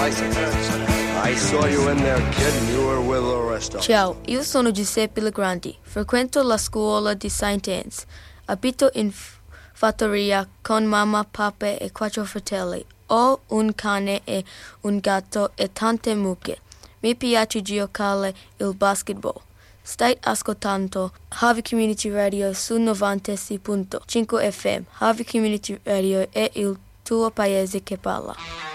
I saw you in there, kid, and you were with the rest of them. Ciao, io sono Giuseppe Legrandi. Frequento la scuola di St. Anne's. Abito in fattoria con mamma, papà e 4 fratelli. Ho un cane e un gatto e tante mucche. Mi piace giocare il basketball. Stai ascoltando Harvey Community Radio su 96.5 FM. Harvey Community Radio è il tuo paese che parla.